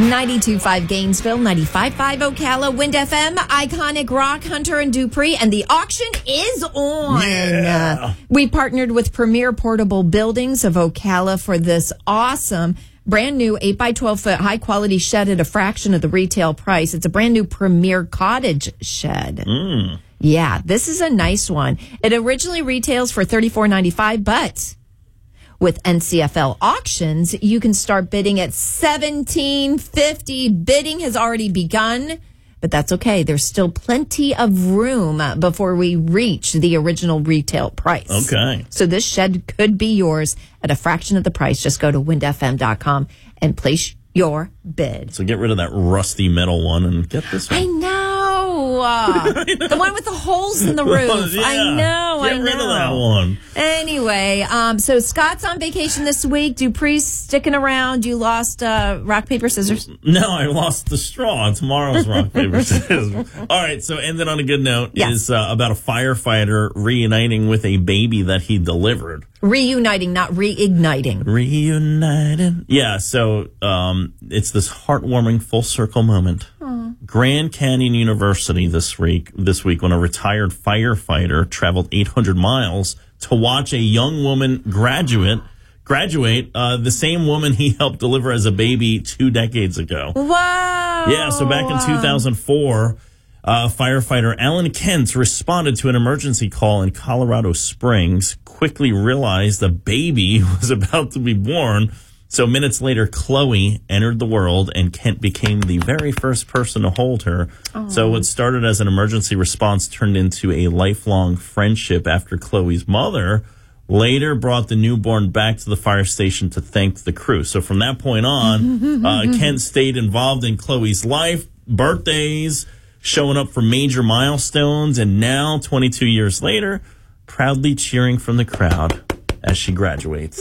92.5 Gainesville, 95.5 Ocala, Wind FM, Iconic Rock, Hunter and Dupree, and the auction is on. Yeah. We partnered with Premier Portable Buildings of Ocala for this awesome brand new 8 by 12 foot high quality shed at a fraction of the retail price. It's a brand new Premier Cottage shed. Yeah, this is a nice one. It originally retails for $34.95, but with NCFL auctions, you can start bidding at $17.50. Bidding has already begun, but that's okay. There's still plenty of room before we reach the original retail price. Okay. So this shed could be yours at a fraction of the price. Just go to windfm.com and place your bid. So get rid of that rusty metal one and get this one. I know. The one with the holes in the roof. Yeah. I know. Get rid of that one. Anyway, so Scott's on vacation this week. Dupree's sticking around. You lost rock, paper, scissors. No, I lost the straw. Tomorrow's rock, paper, scissors. All right, so ending on a good note is about a firefighter reuniting with a baby that he delivered. Reuniting, not reigniting. Reunited. Yeah, so it's this heartwarming full circle moment. Grand Canyon University this week when a retired firefighter traveled 800 miles to watch a young woman graduate, the same woman he helped deliver as a baby 2 decades ago. Wow. Yeah, so back in 2004, firefighter Alan Kent responded to an emergency call in Colorado Springs, quickly realized a baby was about to be born. So minutes later, Chloe entered the world, and Kent became the very first person to hold her. Aww. So what started as an emergency response turned into a lifelong friendship after Chloe's mother later brought the newborn back to the fire station to thank the crew. So from that point on, Kent stayed involved in Chloe's life, birthdays, showing up for major milestones, and now, 22 years later, proudly cheering from the crowd as she graduates.